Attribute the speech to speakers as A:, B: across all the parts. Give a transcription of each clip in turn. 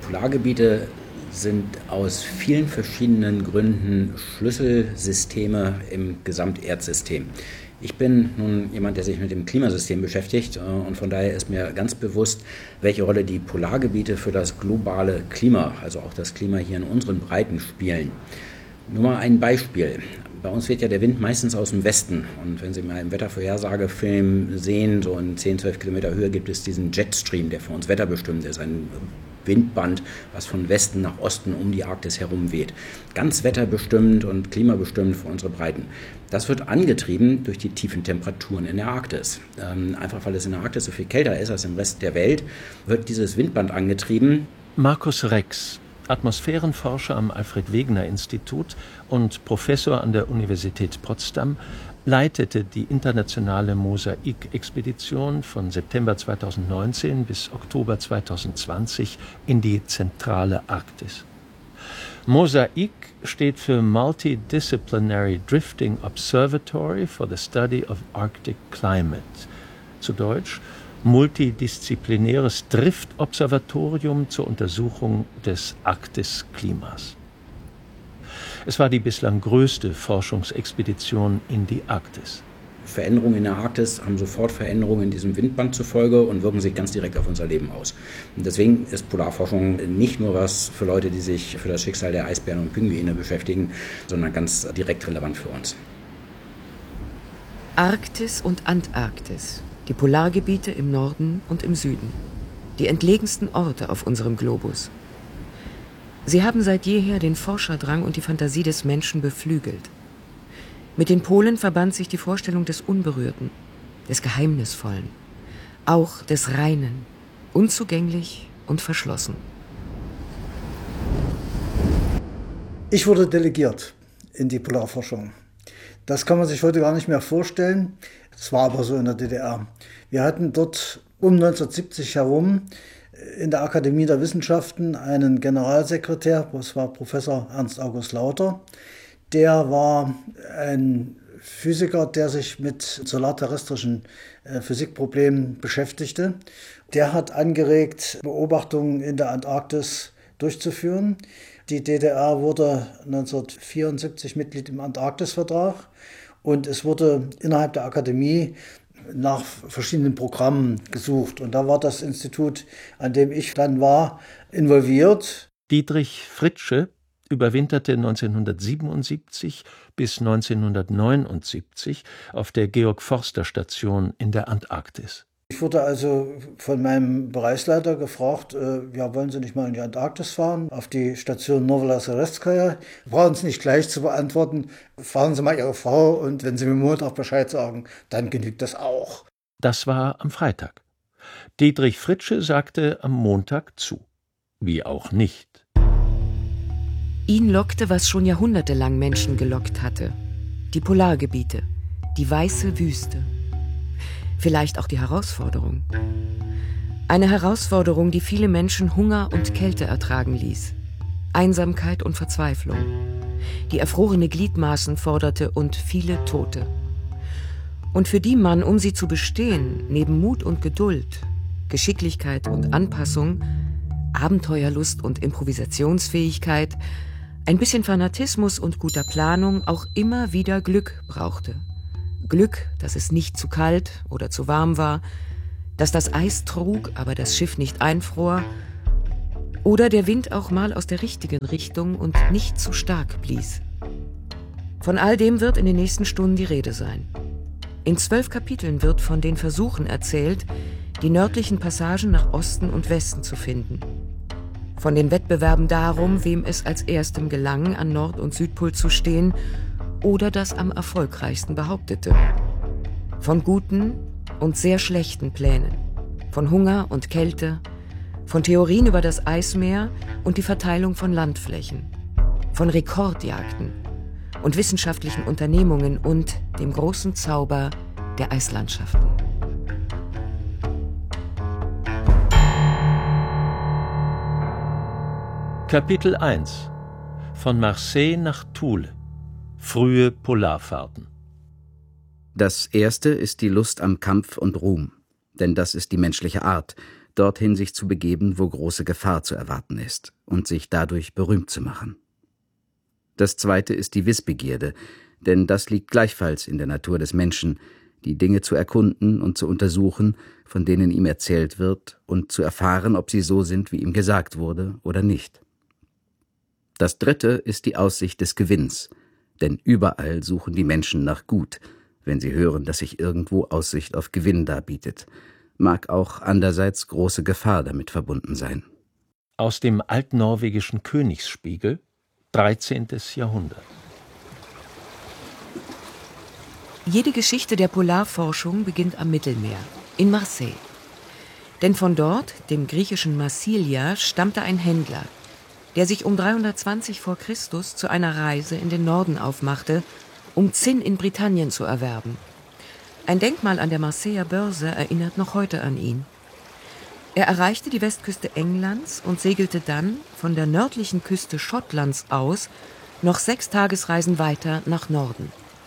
A: Polargebiete sind aus vielen verschiedenen Gründen Schlüsselsysteme im Gesamterdsystem. Ich bin nun jemand, der sich mit dem Klimasystem beschäftigt und von daher ist mir ganz bewusst, welche Rolle die Polargebiete für das globale Klima, also auch das Klima hier in unseren Breiten spielen. Nur mal ein Beispiel. Bei uns weht ja der Wind meistens aus dem Westen und wenn Sie mal im Wettervorhersagefilm sehen, so in 10, 12 Kilometer Höhe gibt es diesen Jetstream, der für uns wetterbestimmt ist, ein Windband, was von Westen nach Osten um die Arktis herum weht. Ganz wetterbestimmt und klimabestimmt für unsere Breiten. Das wird angetrieben durch die tiefen Temperaturen in der Arktis. Einfach weil es in der Arktis so viel kälter ist als im Rest der Welt, wird dieses Windband angetrieben.
B: Markus Rex, Atmosphärenforscher am Alfred-Wegener-Institut und Professor an der Universität Potsdam, leitete die internationale Mosaik-Expedition von September 2019 bis Oktober 2020 in die zentrale Arktis. Mosaik steht für Multidisciplinary Drifting Observatory for the Study of Arctic Climate. Zu Deutsch multidisziplinäres Driftobservatorium zur Untersuchung des Arktisklimas. Es war die bislang größte Forschungsexpedition in die Arktis.
A: Veränderungen in der Arktis haben sofort Veränderungen in diesem Windband zur Folge und wirken sich ganz direkt auf unser Leben aus. Und deswegen ist Polarforschung nicht nur was für Leute, die sich für das Schicksal der Eisbären und Pinguine beschäftigen, sondern ganz direkt relevant für uns.
C: Arktis und Antarktis, die Polargebiete im Norden und im Süden, die entlegensten Orte auf unserem Globus. Sie haben seit jeher den Forscherdrang und die Fantasie des Menschen beflügelt. Mit den Polen verband sich die Vorstellung des Unberührten, des Geheimnisvollen, auch des Reinen, unzugänglich und verschlossen.
D: Ich wurde delegiert in die Polarforschung. Das kann man sich heute gar nicht mehr vorstellen. Das war aber so in der DDR. Wir hatten dort um 1970 herum in der Akademie der Wissenschaften einen Generalsekretär, das war Professor Ernst August Lauter. Der war ein Physiker, der sich mit solarterrestrischen Physikproblemen beschäftigte. Der hat angeregt, Beobachtungen in der Antarktis durchzuführen. Die DDR wurde 1974 Mitglied im Antarktisvertrag und es wurde innerhalb der Akademie nach verschiedenen Programmen gesucht. Und da war das Institut, an dem ich dann war, involviert.
B: Dietrich Fritsche überwinterte 1977 bis 1979 auf der Georg-Forster-Station in der Antarktis.
D: Ich wurde also von meinem Bereichsleiter gefragt, ja, wollen Sie nicht mal in die Antarktis fahren, auf die Station Novaya Serestskaya? Brauchen Sie nicht gleich zu beantworten, fragen Sie mal Ihre Frau und wenn Sie mir Montag Bescheid sagen, dann genügt das auch.
B: Das war am Freitag. Dietrich Fritsche sagte am Montag zu. Wie auch nicht.
C: Ihn lockte, was schon jahrhundertelang Menschen gelockt hatte. Die Polargebiete, die weiße Wüste. Vielleicht auch die Herausforderung. Eine Herausforderung, die viele Menschen Hunger und Kälte ertragen ließ. Einsamkeit und Verzweiflung. Die erfrorene Gliedmaßen forderte und viele Tote. Und für die man, um sie zu bestehen, neben Mut und Geduld, Geschicklichkeit und Anpassung, Abenteuerlust und Improvisationsfähigkeit, ein bisschen Fanatismus und guter Planung auch immer wieder Glück brauchte. Glück, dass es nicht zu kalt oder zu warm war, dass das Eis trug, aber das Schiff nicht einfror, oder der Wind auch mal aus der richtigen Richtung und nicht zu stark blies. Von all dem wird in den nächsten Stunden die Rede sein. In 12 Kapiteln wird von den Versuchen erzählt, die nördlichen Passagen nach Osten und Westen zu finden. Von den Wettbewerben darum, wem es als erstem gelang, an Nord- und Südpol zu stehen oder das am erfolgreichsten behauptete. Von guten und sehr schlechten Plänen, von Hunger und Kälte, von Theorien über das Eismeer und die Verteilung von Landflächen, von Rekordjagden und wissenschaftlichen Unternehmungen und dem großen Zauber der Eislandschaften.
B: Kapitel 1 Von Marseille nach Thule. Frühe Polarfahrten.
E: Das erste ist die Lust am Kampf und Ruhm, denn das ist die menschliche Art.
A: dorthin sich zu begeben, wo große Gefahr zu erwarten ist, und sich dadurch berühmt zu machen. Das zweite ist die Wissbegierde, denn das liegt gleichfalls in der Natur des Menschen, die Dinge zu erkunden und zu untersuchen, von denen ihm erzählt wird, und zu erfahren, ob sie so sind, wie ihm gesagt wurde oder nicht. Das dritte ist die Aussicht des Gewinns, denn überall suchen die Menschen nach Gut, wenn sie hören, dass sich irgendwo Aussicht auf Gewinn darbietet. Mag auch andererseits große Gefahr damit verbunden sein.
B: Aus dem altnorwegischen Königsspiegel, 13. Jahrhundert.
C: Jede Geschichte der Polarforschung beginnt am Mittelmeer, in Marseille. Denn von dort, dem griechischen Massilia, stammte ein Händler, der sich um 320 vor Christus zu einer Reise in den Norden aufmachte, um Zinn in Britannien zu erwerben. Ein Denkmal an der Marseiller Börse erinnert noch heute an ihn. Er erreichte die Westküste Englands und segelte dann von der nördlichen Küste Schottlands aus noch 6 Tagesreisen weiter nach Norden.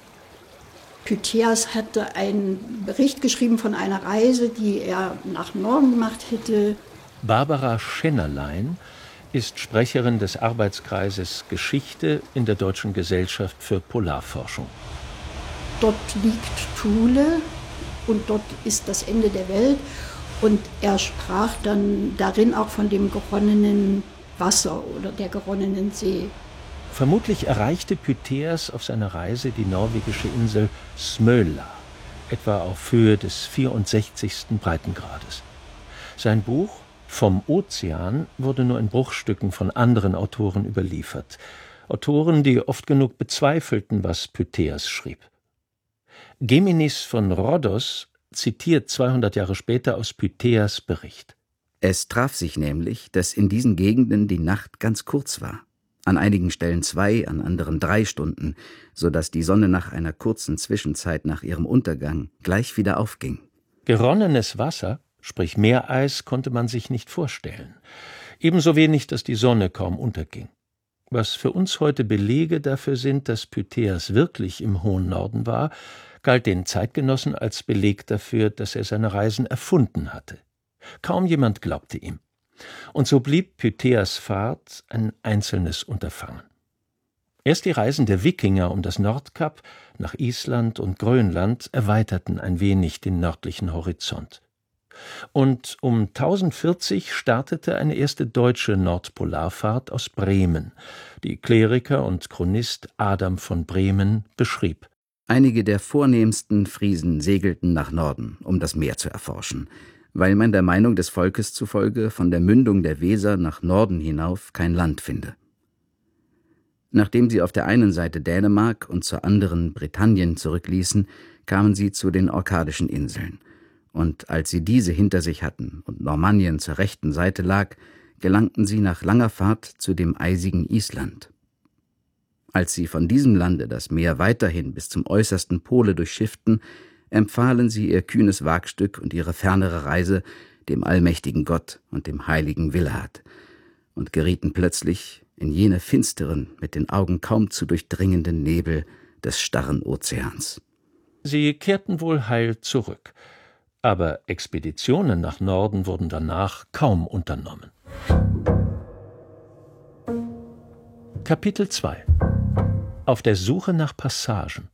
E: Pytheas hatte einen Bericht geschrieben von einer Reise, die er nach Norden gemacht hätte.
B: Barbara Schennerlein ist Sprecherin des Arbeitskreises Geschichte in der Deutschen Gesellschaft für Polarforschung.
E: Dort liegt Thule und dort ist das Ende der Welt. Und er sprach dann darin auch von dem geronnenen Wasser oder der geronnenen See.
B: Vermutlich erreichte Pytheas auf seiner Reise die norwegische Insel Smøla, etwa auf Höhe des 64. Breitengrades. Sein Buch Vom Ozean wurde nur in Bruchstücken von anderen Autoren überliefert. Autoren, die oft genug bezweifelten, was Pytheas schrieb. Gemenis von Rhodos zitiert 200 Jahre später aus Pytheas' Bericht.
A: Es traf sich nämlich, dass in diesen Gegenden die Nacht ganz kurz war. An einigen Stellen 2, an anderen 3 Stunden, so dass die Sonne nach einer kurzen Zwischenzeit nach ihrem Untergang gleich wieder aufging.
B: Geronnenes Wasser, sprich Meereis, konnte man sich nicht vorstellen. Ebenso wenig, dass die Sonne kaum unterging. Was für uns heute Belege dafür sind, dass Pytheas wirklich im hohen Norden war, galt den Zeitgenossen als Beleg dafür, dass er seine Reisen erfunden hatte. Kaum jemand glaubte ihm. Und so blieb Pytheas' Fahrt ein einzelnes Unterfangen. Erst die Reisen der Wikinger um das Nordkap nach Island und Grönland erweiterten ein wenig den nördlichen Horizont. Und um 1040 startete eine erste deutsche Nordpolarfahrt aus Bremen, die Kleriker und Chronist Adam von Bremen beschrieb.
A: Einige der vornehmsten Friesen segelten nach Norden, um das Meer zu erforschen, weil man der Meinung des Volkes zufolge von der Mündung der Weser nach Norden hinauf kein Land finde. Nachdem sie auf der einen Seite Dänemark und zur anderen Britannien zurückließen, kamen sie zu den Orkadischen Inseln. Und als sie diese hinter sich hatten und Normandien zur rechten Seite lag, gelangten sie nach langer Fahrt zu dem eisigen Island. Als sie von diesem Lande das Meer weiterhin bis zum äußersten Pole durchschifften, empfahlen sie ihr kühnes Wagstück und ihre fernere Reise dem allmächtigen Gott und dem heiligen Willehad und gerieten plötzlich in jene finsteren, mit den Augen kaum zu durchdringenden Nebel des starren Ozeans.
B: Sie kehrten wohl heil zurück, aber Expeditionen nach Norden wurden danach kaum unternommen. Kapitel 2: Auf der Suche nach Passagen.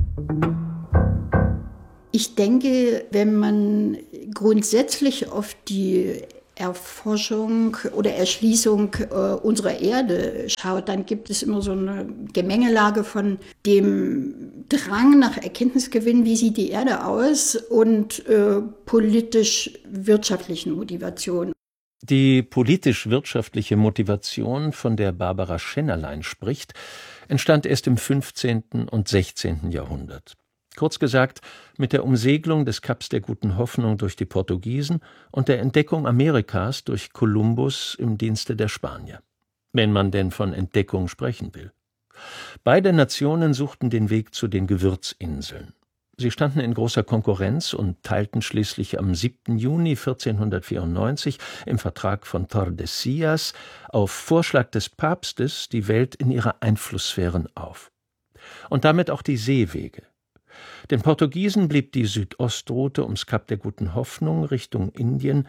E: Ich denke, wenn man grundsätzlich auf die Erforschung oder Erschließung unserer Erde schaut, dann gibt es immer so eine Gemengelage von dem Drang nach Erkenntnisgewinn, wie sieht die Erde aus, und politisch-wirtschaftlichen Motivationen.
B: Die politisch-wirtschaftliche Motivation, von der Barbara Schennerlein spricht, entstand erst im 15. und 16. Jahrhundert. Kurz gesagt, mit der Umsegelung des Kaps der Guten Hoffnung durch die Portugiesen und der Entdeckung Amerikas durch Kolumbus im Dienste der Spanier. Wenn man denn von Entdeckung sprechen will. Beide Nationen suchten den Weg zu den Gewürzinseln. Sie standen in großer Konkurrenz und teilten schließlich am 7. Juni 1494 im Vertrag von Tordesillas auf Vorschlag des Papstes die Welt in ihre Einflusssphären auf. Und damit auch die Seewege. Den Portugiesen blieb die Südostroute ums Kap der Guten Hoffnung Richtung Indien,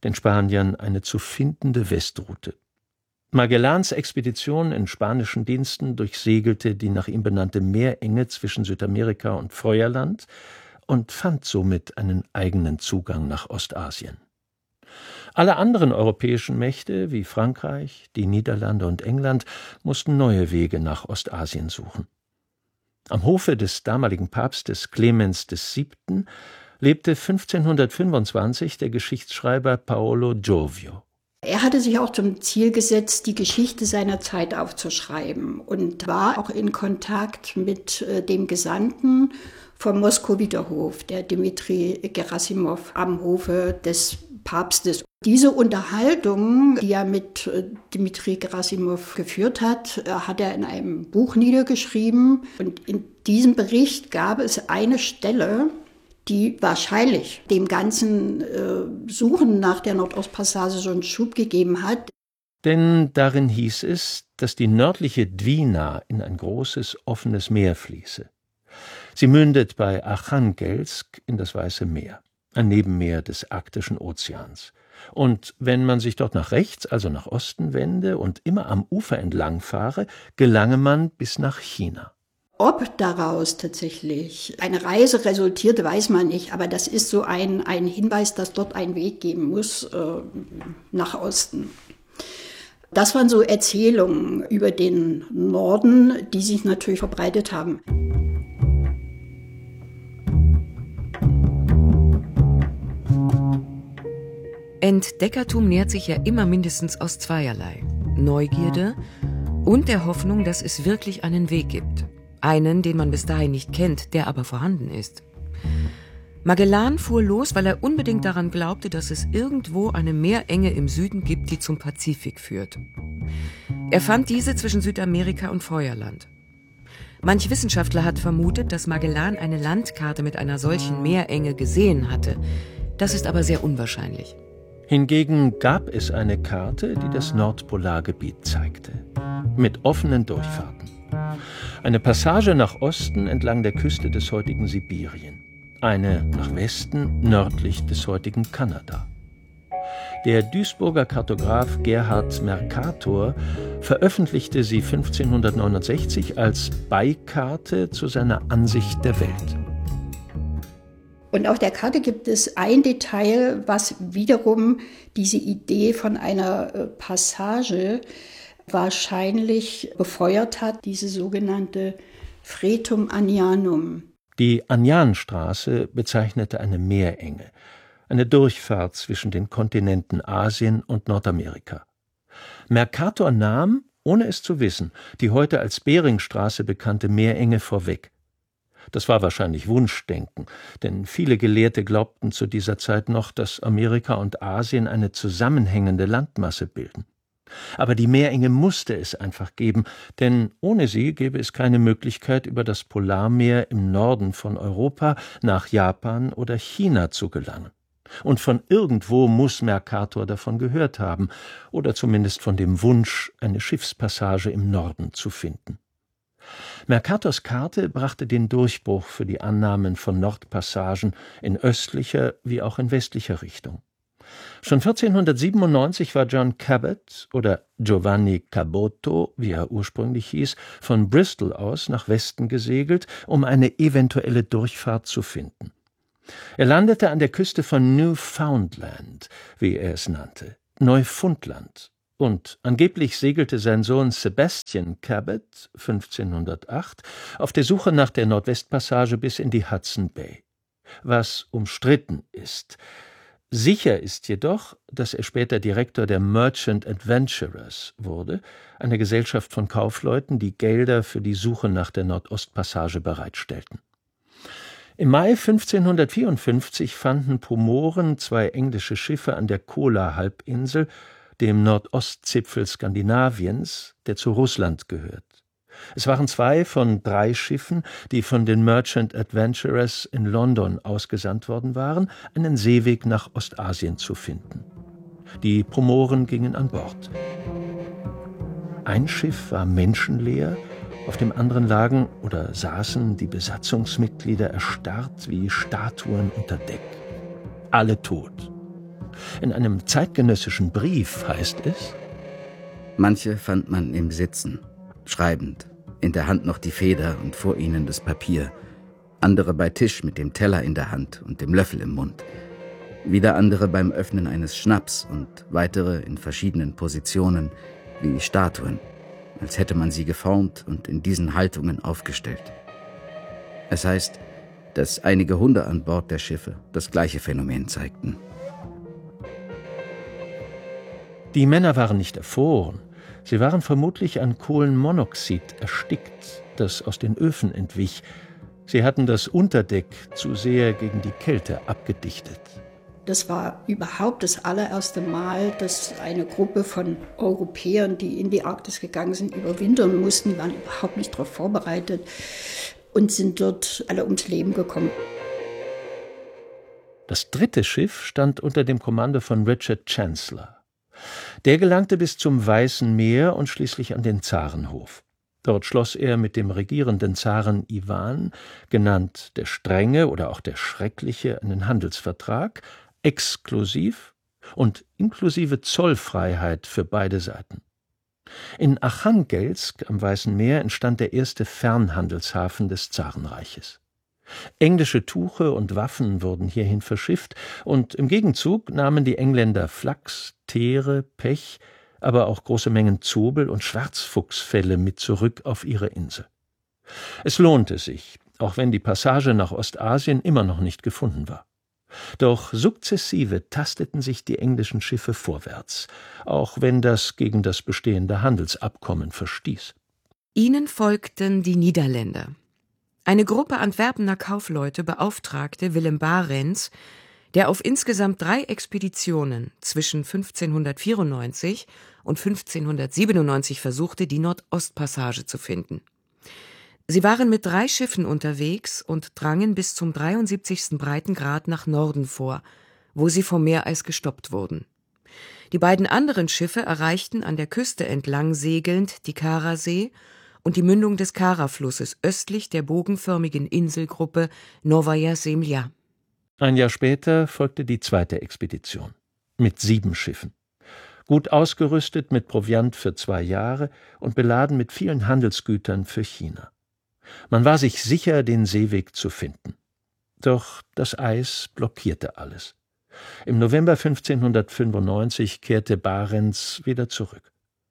B: den Spaniern eine zu findende Westroute. Magellans Expedition in spanischen Diensten durchsegelte die nach ihm benannte Meerenge zwischen Südamerika und Feuerland und fand somit einen eigenen Zugang nach Ostasien. Alle anderen europäischen Mächte wie Frankreich, die Niederlande und England mussten neue Wege nach Ostasien suchen. Am Hofe des damaligen Papstes Clemens VII. Lebte 1525 der Geschichtsschreiber Paolo Giovio.
E: Er hatte sich auch zum Ziel gesetzt, die Geschichte seiner Zeit aufzuschreiben und war auch in Kontakt mit dem Gesandten vom Moskowiter Hof, der Dmitri Gerasimov, am Hofe des Papstes. Diese Unterhaltung, die er mit Dmitri Gerasimov geführt hat, hat er in einem Buch niedergeschrieben. Und in diesem Bericht gab es eine Stelle, die wahrscheinlich dem ganzen Suchen nach der Nordostpassage so einen Schub gegeben hat.
B: Denn darin hieß es, dass die nördliche Dwina in ein großes, offenes Meer fließe. Sie mündet bei Archangelsk in das Weiße Meer, ein Nebenmeer des Arktischen Ozeans. Und wenn man sich dort nach rechts, also nach Osten wende und immer am Ufer entlang fahre, gelange man bis nach China.
E: Ob daraus tatsächlich eine Reise resultierte, weiß man nicht. Aber das ist so ein Hinweis, dass dort ein Weg geben muss nach Osten. Das waren so Erzählungen über den Norden, die sich natürlich verbreitet haben.
C: Entdeckertum nährt sich ja immer mindestens aus zweierlei: Neugierde und der Hoffnung, dass es wirklich einen Weg gibt. Einen, den man bis dahin nicht kennt, der aber vorhanden ist. Magellan fuhr los, weil er unbedingt daran glaubte, dass es irgendwo eine Meerenge im Süden gibt, die zum Pazifik führt. Er fand diese zwischen Südamerika und Feuerland. Manch Wissenschaftler hat vermutet, dass Magellan eine Landkarte mit einer solchen Meerenge gesehen hatte. Das ist aber sehr unwahrscheinlich.
B: Hingegen gab es eine Karte, die das Nordpolargebiet zeigte, mit offenen Durchfahrten. Eine Passage nach Osten entlang der Küste des heutigen Sibirien, eine nach Westen nördlich des heutigen Kanada. Der Duisburger Kartograf Gerhard Mercator veröffentlichte sie 1569 als Beikarte zu seiner Ansicht der Welt.
E: Und auf der Karte gibt es ein Detail, was wiederum diese Idee von einer Passage wahrscheinlich befeuert hat, diese sogenannte Fretum Anianum.
B: Die Anianstraße bezeichnete eine Meerenge, eine Durchfahrt zwischen den Kontinenten Asien und Nordamerika. Mercator nahm, ohne es zu wissen, die heute als Beringstraße bekannte Meerenge vorweg. Das war wahrscheinlich Wunschdenken, denn viele Gelehrte glaubten zu dieser Zeit noch, dass Amerika und Asien eine zusammenhängende Landmasse bilden. Aber die Meerenge musste es einfach geben, denn ohne sie gäbe es keine Möglichkeit, über das Polarmeer im Norden von Europa nach Japan oder China zu gelangen. Und von irgendwo muss Mercator davon gehört haben, oder zumindest von dem Wunsch, eine Schiffspassage im Norden zu finden. Mercators Karte brachte den Durchbruch für die Annahmen von Nordpassagen in östlicher wie auch in westlicher Richtung. Schon 1497 war John Cabot oder Giovanni Caboto, wie er ursprünglich hieß, von Bristol aus nach Westen gesegelt, um eine eventuelle Durchfahrt zu finden. Er landete an der Küste von Newfoundland, wie er es nannte, Neufundland. Und angeblich segelte sein Sohn Sebastian Cabot 1508 auf der Suche nach der Nordwestpassage bis in die Hudson Bay. Was umstritten ist. Sicher ist jedoch, dass er später Direktor der Merchant Adventurers wurde, eine Gesellschaft von Kaufleuten, die Gelder für die Suche nach der Nordostpassage bereitstellten. Im Mai 1554 fanden Pomoren zwei englische Schiffe an der Kola-Halbinsel, dem Nordostzipfel Skandinaviens, der zu Russland gehört. Es waren 2 von 3 Schiffen, die von den Merchant Adventurers in London ausgesandt worden waren, einen Seeweg nach Ostasien zu finden. Die Pomoren gingen an Bord. Ein Schiff war menschenleer, auf dem anderen lagen oder saßen die Besatzungsmitglieder erstarrt wie Statuen unter Deck. Alle tot. In einem zeitgenössischen Brief heißt es:
F: Manche fand man im Sitzen, schreibend, in der Hand noch die Feder und vor ihnen das Papier, andere bei Tisch mit dem Teller in der Hand und dem Löffel im Mund, wieder andere beim Öffnen eines Schnaps und weitere in verschiedenen Positionen wie Statuen, als hätte man sie geformt und in diesen Haltungen aufgestellt. Es heißt, dass einige Hunde an Bord der Schiffe das gleiche Phänomen zeigten.
B: Die Männer waren nicht erfroren, sie waren vermutlich an Kohlenmonoxid erstickt, das aus den Öfen entwich. Sie hatten das Unterdeck zu sehr gegen die Kälte abgedichtet.
E: Das war überhaupt das allererste Mal, dass eine Gruppe von Europäern, die in die Arktis gegangen sind, überwintern mussten. Die waren überhaupt nicht darauf vorbereitet und sind dort alle ums Leben gekommen.
B: Das 3. Schiff stand unter dem Kommando von Richard Chancellor. Der gelangte bis zum Weißen Meer und schließlich an den Zarenhof. Dort schloss er mit dem regierenden Zaren Iwan, genannt der Strenge oder auch der Schreckliche, einen Handelsvertrag, exklusiv und inklusive Zollfreiheit für beide Seiten. In Archangelsk am Weißen Meer entstand der erste Fernhandelshafen des Zarenreiches. Englische Tuche und Waffen wurden hierhin verschifft, und im Gegenzug nahmen die Engländer Flachs, Teere, Pech, aber auch große Mengen Zobel und Schwarzfuchsfelle mit zurück auf ihre Insel. Es lohnte sich, auch wenn die Passage nach Ostasien immer noch nicht gefunden war. Doch sukzessive tasteten sich die englischen Schiffe vorwärts, auch wenn das gegen das bestehende Handelsabkommen verstieß.
C: Ihnen folgten die Niederländer. Eine Gruppe Antwerpener Kaufleute beauftragte Willem Barents, der auf insgesamt 3 Expeditionen zwischen 1594 und 1597 versuchte, die Nordostpassage zu finden. Sie waren mit 3 Schiffen unterwegs und drangen bis zum 73. Breitengrad nach Norden vor, wo sie vom Meereis gestoppt wurden. Die beiden anderen Schiffe erreichten an der Küste entlang segelnd die Karasee und die Mündung des Kara-Flusses östlich der bogenförmigen Inselgruppe Novaya Zemlja.
B: Ein Jahr später folgte die 2. Expedition mit 7 Schiffen, gut ausgerüstet mit Proviant für 2 Jahre und beladen mit vielen Handelsgütern für China. Man war sich sicher, den Seeweg zu finden. Doch das Eis blockierte alles. Im November 1595 kehrte Barents wieder zurück.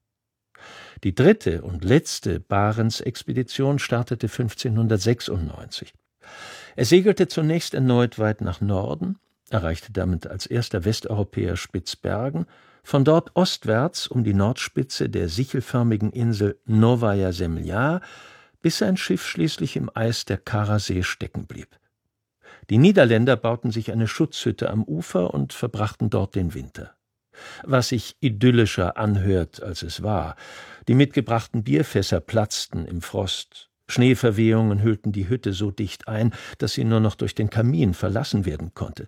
B: Die 3. und letzte Barents-Expedition startete 1596. Er segelte zunächst erneut weit nach Norden, erreichte damit als erster Westeuropäer Spitzbergen, von dort ostwärts um die Nordspitze der sichelförmigen Insel Novaya Zemlja, bis sein Schiff schließlich im Eis der Karasee stecken blieb. Die Niederländer bauten sich eine Schutzhütte am Ufer und verbrachten dort den Winter. Was sich idyllischer anhört, als es war. Die mitgebrachten Bierfässer platzten im Frost. Schneeverwehungen hüllten die Hütte so dicht ein, dass sie nur noch durch den Kamin verlassen werden konnte.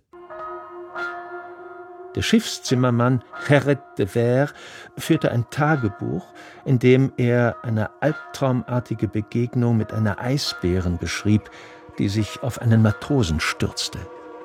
B: Der Schiffszimmermann Gerrit de Ver führte ein Tagebuch, in dem er eine albtraumartige Begegnung mit einer Eisbären beschrieb, die sich auf einen Matrosen stürzte.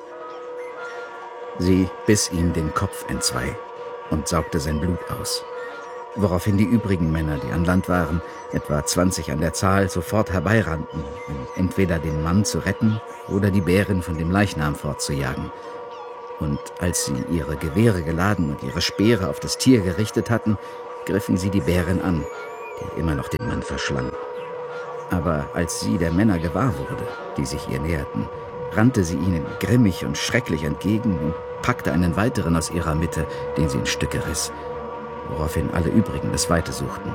F: Sie biss ihm den Kopf entzwei und saugte sein Blut aus, woraufhin die übrigen Männer, die an Land waren, etwa 20 an der Zahl, sofort herbeirannten, um entweder den Mann zu retten oder die Bärin von dem Leichnam fortzujagen. Und als sie ihre Gewehre geladen und ihre Speere auf das Tier gerichtet hatten, griffen sie die Bärin an, die immer noch den Mann verschlang. Aber als sie der Männer gewahr wurde, die sich ihr näherten, rannte sie ihnen grimmig und schrecklich entgegen und packte einen weiteren aus ihrer Mitte, den sie in Stücke riss, woraufhin alle übrigen das Weite suchten.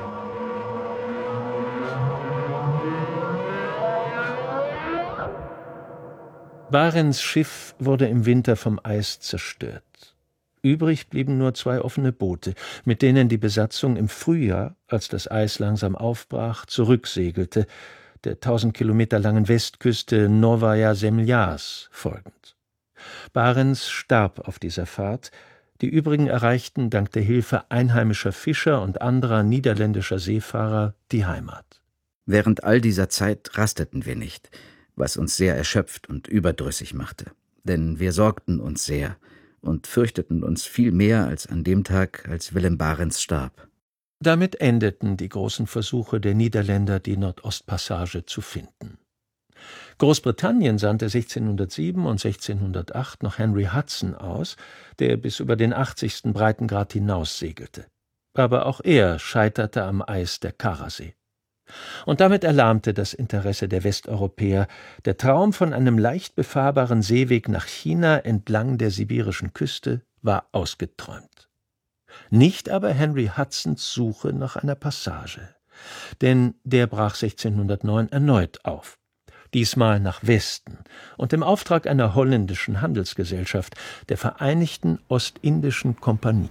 B: Barents Schiff wurde im Winter vom Eis zerstört. Übrig blieben nur 2 offene Boote, mit denen die Besatzung im Frühjahr, als das Eis langsam aufbrach, zurücksegelte, der 1000 Kilometer langen Westküste Novaya Zemljas folgend. Barents starb auf dieser Fahrt, die übrigen erreichten dank der Hilfe einheimischer Fischer und anderer niederländischer Seefahrer die Heimat.
F: Während all dieser Zeit rasteten wir nicht, was uns sehr erschöpft und überdrüssig machte, denn wir sorgten uns sehr und fürchteten uns viel mehr als an dem Tag, als Willem Barents starb.
B: Damit endeten die großen Versuche der Niederländer, die Nordostpassage zu finden. Großbritannien sandte 1607 und 1608 noch Henry Hudson aus, der bis über den 80. Breitengrad hinaus segelte. Aber auch er scheiterte am Eis der Karasee. Und damit erlahmte das Interesse der Westeuropäer. Der Traum von einem leicht befahrbaren Seeweg nach China entlang der sibirischen Küste war ausgeträumt. Nicht aber Henry Hudsons Suche nach einer Passage. Denn der brach 1609 erneut auf. Diesmal nach Westen und im Auftrag einer holländischen Handelsgesellschaft, der Vereinigten Ostindischen Kompanie.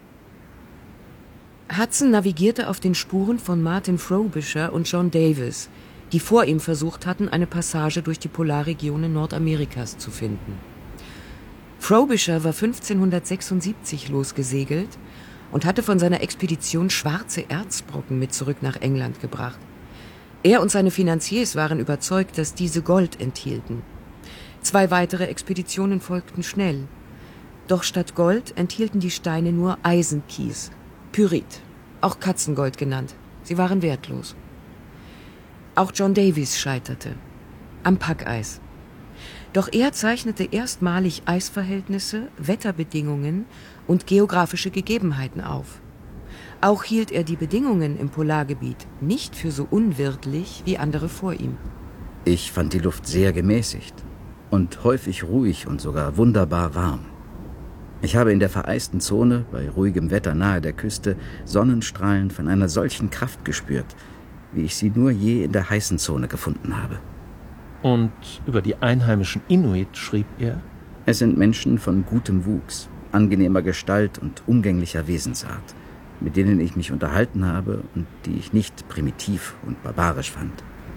C: Hudson navigierte auf den Spuren von Martin Frobisher und John Davis, die vor ihm versucht hatten, eine Passage durch die Polarregionen Nordamerikas zu finden. Frobisher war 1576 losgesegelt und hatte von seiner Expedition schwarze Erzbrocken mit zurück nach England gebracht. Er und seine Finanziers waren überzeugt, dass diese Gold enthielten. 2 weitere Expeditionen folgten schnell. Doch statt Gold enthielten die Steine nur Eisenkies, Pyrit, auch Katzengold genannt. Sie waren wertlos. Auch John Davis scheiterte. Am Packeis. Doch er zeichnete erstmalig Eisverhältnisse, Wetterbedingungen und geografische Gegebenheiten auf. Auch hielt er die Bedingungen im Polargebiet nicht für so unwirtlich wie andere vor ihm.
F: Ich fand die Luft sehr gemäßigt und häufig ruhig und sogar wunderbar warm. Ich habe in der vereisten Zone, bei ruhigem Wetter nahe der Küste, Sonnenstrahlen von einer solchen Kraft gespürt, wie ich sie nur je in der heißen Zone gefunden habe.
B: Und über die einheimischen Inuit schrieb er:
F: Es sind Menschen von gutem Wuchs, angenehmer Gestalt und umgänglicher Wesensart, mit denen ich mich unterhalten habe und die ich nicht primitiv und barbarisch fand.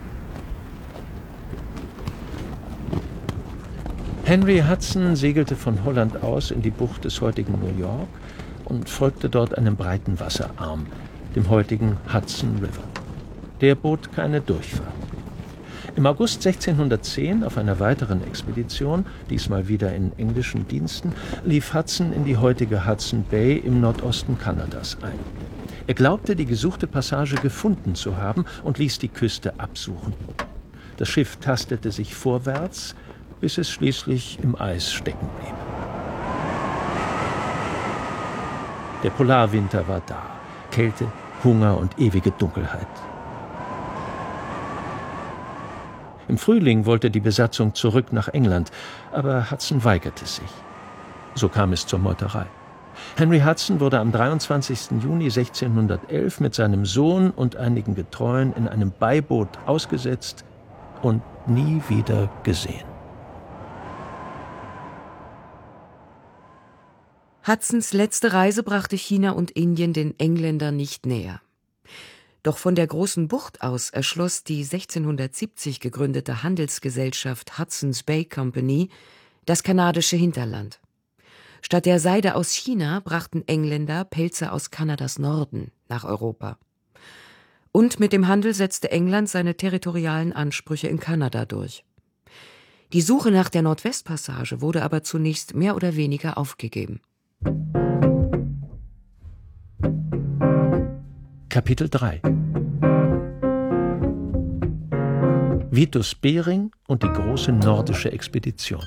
B: Henry Hudson segelte von Holland aus in die Bucht des heutigen New York und folgte dort einem breiten Wasserarm, dem heutigen Hudson River. Der bot keine Durchfahrt. Im August 1610, auf einer weiteren Expedition, diesmal wieder in englischen Diensten, lief Hudson in die heutige Hudson Bay im Nordosten Kanadas ein. Er glaubte, die gesuchte Passage gefunden zu haben und ließ die Küste absuchen. Das Schiff tastete sich vorwärts, bis es schließlich im Eis stecken blieb. Der Polarwinter war da. Kälte, Hunger und ewige Dunkelheit. Im Frühling wollte die Besatzung zurück nach England, aber Hudson weigerte sich. So kam es zur Meuterei. Henry Hudson wurde am 23. Juni 1611 mit seinem Sohn und einigen Getreuen in einem Beiboot ausgesetzt und nie wieder gesehen.
C: Hudsons letzte Reise brachte China und Indien den Engländern nicht näher. Doch von der Großen Bucht aus erschloss die 1670 gegründete Handelsgesellschaft Hudson's Bay Company das kanadische Hinterland. Statt der Seide aus China brachten Engländer Pelze aus Kanadas Norden nach Europa. Und mit dem Handel setzte England seine territorialen Ansprüche in Kanada durch. Die Suche nach der Nordwestpassage wurde aber zunächst mehr oder weniger aufgegeben.
B: Kapitel 3 Vitus Bering und die große nordische Expedition.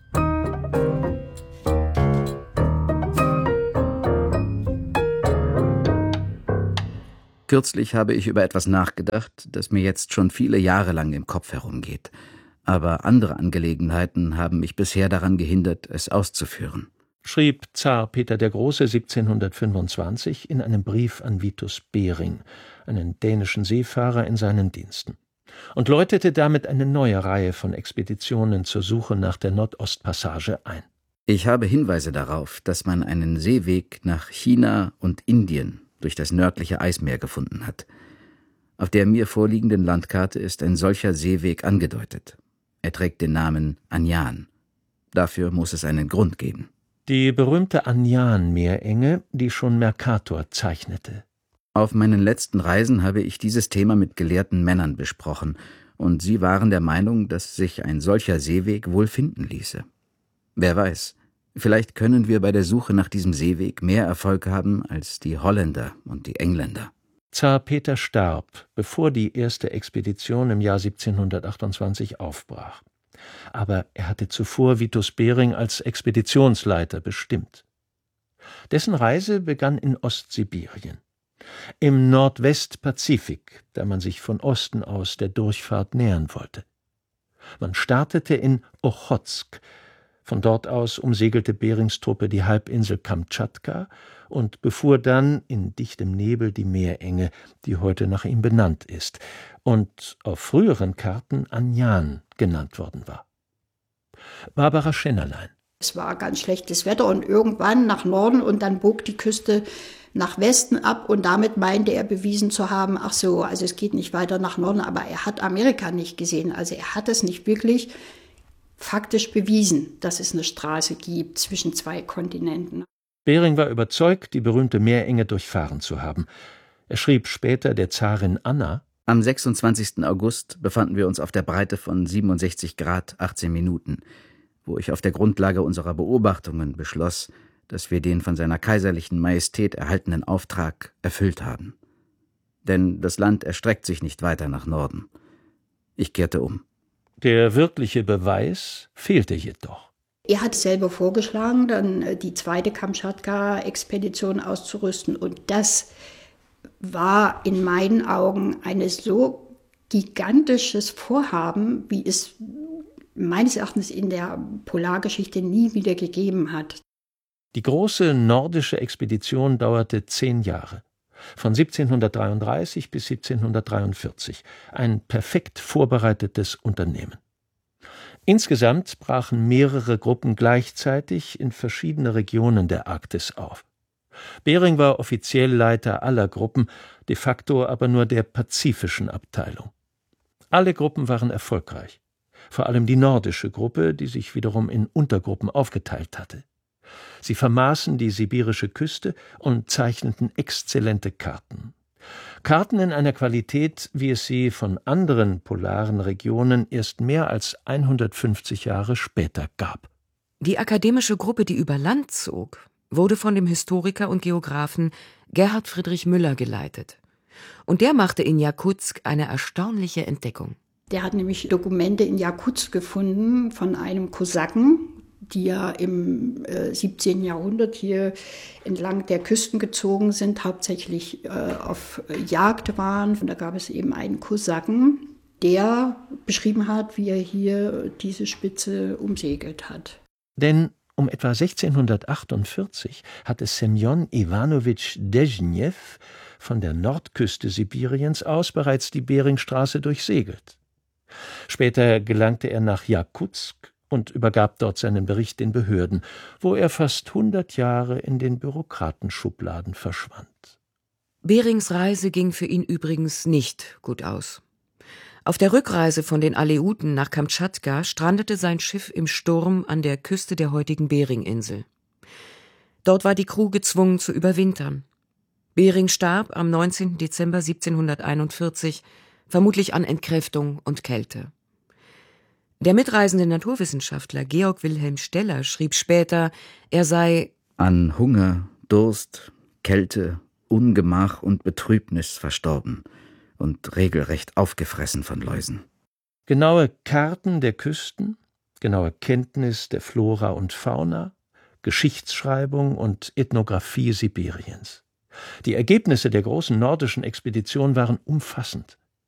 F: Kürzlich habe ich über etwas nachgedacht, das mir jetzt schon viele Jahre lang im Kopf herumgeht. Aber andere Angelegenheiten haben mich bisher daran gehindert, es auszuführen,
B: schrieb Zar Peter der Große 1725 in einem Brief an Vitus Bering, einen dänischen Seefahrer in seinen Diensten, und läutete damit eine neue Reihe von Expeditionen zur Suche nach der Nordostpassage ein.
F: Ich habe Hinweise darauf, dass man einen Seeweg nach China und Indien durch das nördliche Eismeer gefunden hat. Auf der mir vorliegenden Landkarte ist ein solcher Seeweg angedeutet. Er trägt den Namen Anjan. Dafür muss es einen Grund geben.
B: Die berühmte Anjan-Meerenge, die schon Mercator zeichnete.
F: Auf meinen letzten Reisen habe ich dieses Thema mit gelehrten Männern besprochen, und sie waren der Meinung, dass sich ein solcher Seeweg wohl finden ließe. Wer weiß, Vielleicht können wir bei der Suche nach diesem Seeweg mehr Erfolg haben als die Holländer und die Engländer.
B: Zar Peter starb, bevor die erste Expedition im Jahr 1728 aufbrach. Aber er hatte zuvor Vitus Bering als Expeditionsleiter bestimmt. Dessen Reise begann in Ostsibirien, im Nordwestpazifik, da man sich von Osten aus der Durchfahrt nähern wollte. Man startete in Ochotsk. Von dort aus umsegelte Berings Truppe die Halbinsel Kamtschatka und befuhr dann in dichtem Nebel die Meerenge, die heute nach ihm benannt ist und auf früheren Karten Anjan genannt worden war. Barbara Schennerlein.
E: Es war ganz schlechtes Wetter und irgendwann nach Norden und dann bog die Küste nach Westen ab und damit meinte er bewiesen zu haben, ach so, also es geht nicht weiter nach Norden, aber er hat Amerika nicht gesehen, also er hat es nicht wirklich faktisch bewiesen, dass es eine Straße gibt zwischen zwei Kontinenten.
B: Bering war überzeugt, die berühmte Meerenge durchfahren zu haben. Er schrieb später der Zarin Anna:
F: Am 26. August befanden wir uns auf der Breite von 67 Grad 18 Minuten, wo ich auf der Grundlage unserer Beobachtungen beschloss, dass wir den von seiner kaiserlichen Majestät erhaltenen Auftrag erfüllt haben. Denn das Land erstreckt sich nicht weiter nach Norden. Ich kehrte um.
B: Der wirkliche Beweis fehlte jedoch.
E: Er hat selber vorgeschlagen, dann die zweite Kamtschatka-Expedition auszurüsten. Und das war in meinen Augen ein so gigantisches Vorhaben, wie es meines Erachtens in der Polargeschichte nie wieder gegeben hat.
B: Die große nordische Expedition dauerte 10 Jahre. Von 1733 bis 1743, ein perfekt vorbereitetes Unternehmen. Insgesamt brachen mehrere Gruppen gleichzeitig in verschiedene Regionen der Arktis auf. Bering war offiziell Leiter aller Gruppen, de facto aber nur der pazifischen Abteilung. Alle Gruppen waren erfolgreich, vor allem die nordische Gruppe, die sich wiederum in Untergruppen aufgeteilt hatte. Sie vermaßen die sibirische Küste und zeichneten exzellente Karten. Karten in einer Qualität, wie es sie von anderen polaren Regionen erst mehr als 150 Jahre später gab.
C: Die akademische Gruppe, die über Land zog, wurde von dem Historiker und Geographen Gerhard Friedrich Müller geleitet. Und der machte in Jakutsk eine erstaunliche Entdeckung.
E: Der hat nämlich Dokumente in Jakutsk gefunden von einem Kosaken, die ja im 17. Jahrhundert hier entlang der Küsten gezogen sind, hauptsächlich auf Jagd waren. Und da gab es eben einen Kosaken, der beschrieben hat, wie er hier diese Spitze umsegelt hat.
B: Denn um etwa 1648 hatte Semjon Iwanowitsch Deschnew von der Nordküste Sibiriens aus bereits die Beringstraße durchsegelt. Später gelangte er nach Jakutsk und übergab dort seinen Bericht den Behörden, wo er fast 100 Jahre in den Bürokratenschubladen verschwand.
C: Berings Reise ging für ihn übrigens nicht gut aus. Auf der Rückreise von den Aleuten nach Kamtschatka strandete sein Schiff im Sturm an der Küste der heutigen Beringinsel. Dort war die Crew gezwungen zu überwintern. Bering starb am 19. Dezember 1741, vermutlich an Entkräftung und Kälte. Der mitreisende Naturwissenschaftler Georg Wilhelm Steller schrieb später, er sei
F: an Hunger, Durst, Kälte, Ungemach und Betrübnis verstorben und regelrecht aufgefressen von Läusen.
B: Genaue Karten der Küsten, genaue Kenntnis der Flora und Fauna, Geschichtsschreibung und Ethnographie Sibiriens. Die Ergebnisse der großen nordischen Expedition waren umfassend.